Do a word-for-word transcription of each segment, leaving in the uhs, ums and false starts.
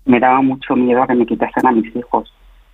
me daba mucho miedo a que me quitasen a mis hijos.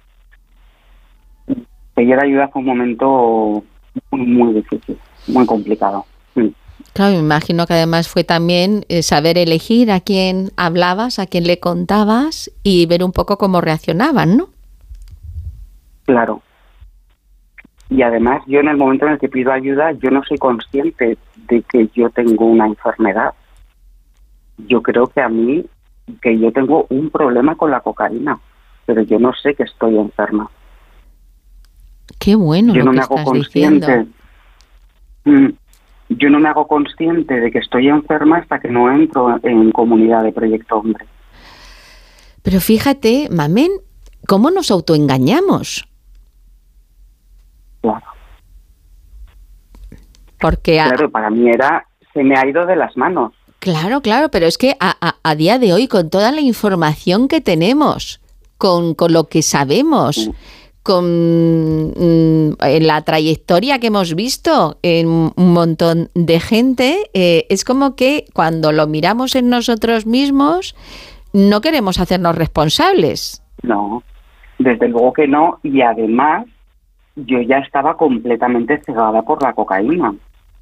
Pedir ayuda fue un momento muy, muy difícil, muy complicado. Sí. Claro, me imagino que además fue también eh, saber elegir a quién hablabas, a quién le contabas y ver un poco cómo reaccionaban, ¿no? Claro. Y además yo en el momento en el que pido ayuda, yo no soy consciente de que yo tengo una enfermedad. Yo creo que a mí, que yo tengo un problema con la cocaína, pero yo no sé que estoy enferma. Qué bueno yo lo no que me hago estás consciente. diciendo. Mm, Yo no me hago consciente de que estoy enferma hasta que no entro en comunidad de Proyecto Hombre. Pero fíjate, Mamen, ¿cómo nos autoengañamos? Claro. Porque a, Claro, para mí era, se me ha ido de las manos. Claro, claro, pero es que a, a, a día de hoy, con toda la información que tenemos, con, con lo que sabemos, Sí. con mm, en la trayectoria que hemos visto en un montón de gente, eh, es como que cuando lo miramos en nosotros mismos, no queremos hacernos responsables. No, desde luego que no. Y además, yo ya estaba completamente cegada por la cocaína.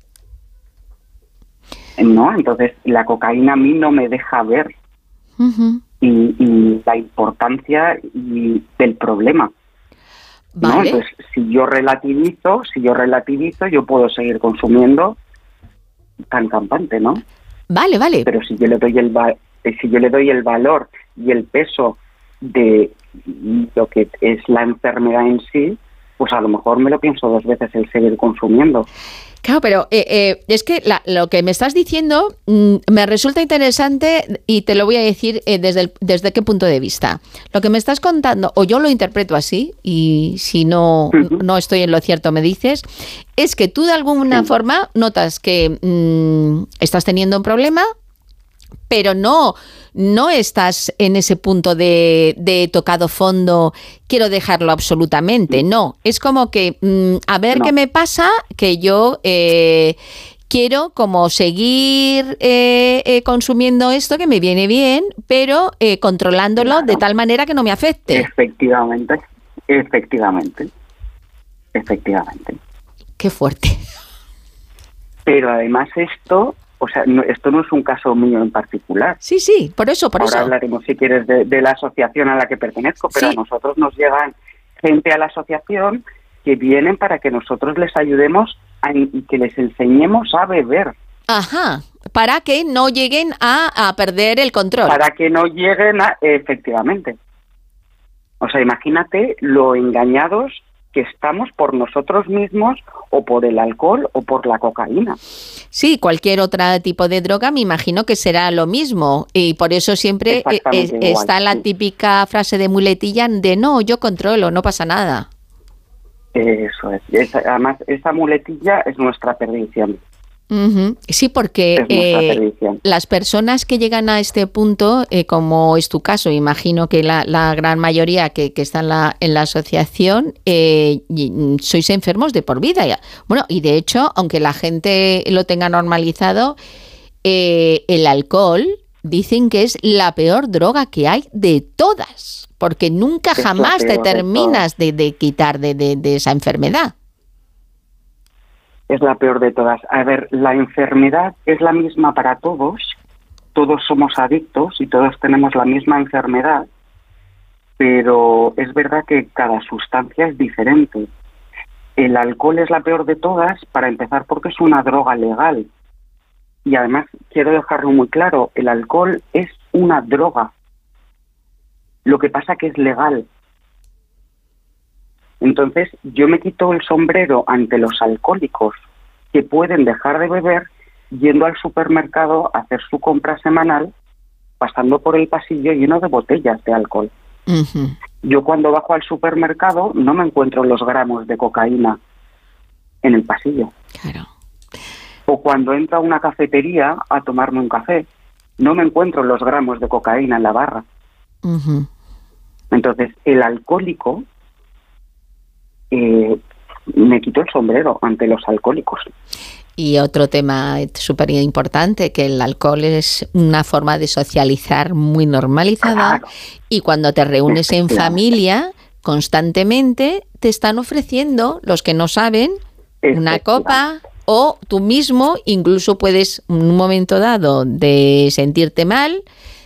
¿No? Entonces, la cocaína a mí no me deja ver Uh-huh. y, y la importancia y del problema. ¿No? Vale. Entonces, si yo relativizo, si yo relativizo, yo puedo seguir consumiendo tan campante, ¿no? Vale, vale. Pero si yo le doy el va- si yo le doy el valor y el peso de lo que es la enfermedad en sí, pues a lo mejor me lo pienso dos veces el seguir consumiendo. Claro, pero eh, eh, es que la, lo que me estás diciendo mm, me resulta interesante y te lo voy a decir eh, desde, el, desde qué punto de vista. Lo que me estás contando, o yo lo interpreto así, y si no, Uh-huh. no estoy en lo cierto me dices, es que tú de alguna Sí. forma notas que mm, estás teniendo un problema, pero no, no estás en ese punto de, de tocado fondo, quiero dejarlo absolutamente, no. Es como que, mmm, a ver No. qué me pasa, que yo eh, quiero como seguir eh, eh, consumiendo esto que me viene bien, pero eh, controlándolo Claro. de tal manera que no me afecte. Efectivamente, efectivamente, efectivamente. Qué fuerte. Pero además esto, o sea, no, esto no es un caso mío en particular. Sí, sí, por eso, por Ahora eso. hablaremos, si quieres, de, de la asociación a la que pertenezco, pero Sí. a nosotros nos llegan gente a la asociación que vienen para que nosotros les ayudemos a, y que les enseñemos a beber, Ajá, para que no lleguen a, a perder el control. para que no lleguen a... Efectivamente. O sea, imagínate lo engañados que estamos por nosotros mismos o por el alcohol o por la cocaína. Sí, cualquier otro tipo de droga me imagino que será lo mismo y por eso siempre eh, Exactamente eh, igual, está la sí. típica frase de muletilla de no, yo controlo, no pasa nada. Eso es. Esa, además, esa muletilla es nuestra perdición. Uh-huh. Sí, porque Es nuestra eh, perdición. las personas que llegan a este punto, eh, como es tu caso, imagino que la, la gran mayoría que, que está en la, en la asociación, eh, y, sois enfermos de por vida. Bueno, y de hecho, aunque la gente lo tenga normalizado, eh, el alcohol dicen que es la peor droga que hay de todas, porque nunca Es la jamás te peor de terminas de, de quitar de, de, de esa enfermedad. Es la peor de todas. A ver, la enfermedad es la misma para todos. Todos somos adictos y todos tenemos la misma enfermedad, pero es verdad que cada sustancia es diferente. El alcohol es la peor de todas, para empezar, porque es una droga legal. Y además, quiero dejarlo muy claro, el alcohol es una droga. Lo que pasa que es legal. Entonces, yo me quito el sombrero ante los alcohólicos que pueden dejar de beber yendo al supermercado a hacer su compra semanal, pasando por el pasillo lleno de botellas de alcohol. Uh-huh. Yo cuando bajo al supermercado no me encuentro los gramos de cocaína en el pasillo. Claro. O cuando entro a una cafetería a tomarme un café, no me encuentro los gramos de cocaína en la barra. Uh-huh. Entonces, el alcohólico... Eh, me quito el sombrero ante los alcohólicos. Y otro tema súper importante, que el alcohol es una forma de socializar muy normalizada, claro. Y cuando te reúnes en familia, constantemente te están ofreciendo, los que no saben, una copa, o tú mismo incluso puedes, en un momento dado de sentirte mal,